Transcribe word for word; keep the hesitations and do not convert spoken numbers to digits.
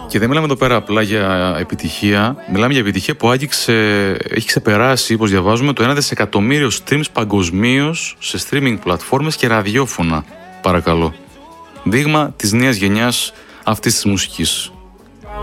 Και δεν μιλάμε εδώ πέρα απλά για επιτυχία, μιλάμε για επιτυχία που άγγιξε, έχει ξεπεράσει, όπως διαβάζουμε, το ένα δισεκατομμύριο streams παγκοσμίως σε streaming πλατφόρμες και ραδιόφωνα, παρακαλώ. Δείγμα της νέας γενιάς αυτής της μουσικής.